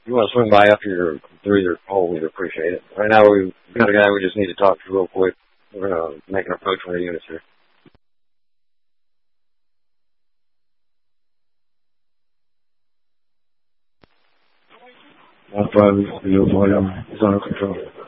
you want to swing by after you're through your hole, we'd appreciate it. Right now, we've got a guy we just need to talk to real quick. We're going to make an approach from the units here. Alpha, the volume is under control.